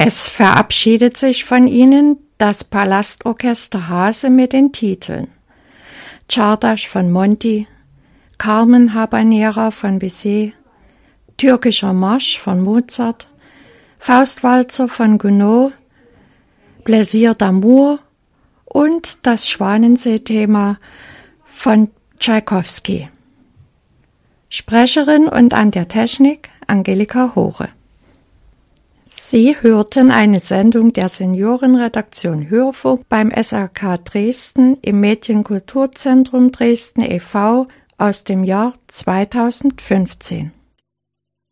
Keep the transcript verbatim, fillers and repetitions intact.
Es verabschiedet sich von Ihnen das Palastorchester Hase mit den Titeln Czardas von Monti, Carmen Habanera von Bizet, Türkischer Marsch von Mozart, Faustwalzer von Gounod, Plaisir d'amour und das Schwanensee-Thema von Tschaikowski. Sprecherin und an der Technik Angelika Hore. Sie hörten eine Sendung der Seniorenredaktion Hörfunk beim S R K Dresden im Medienkulturzentrum Dresden e V aus dem Jahr zweitausendfünfzehn.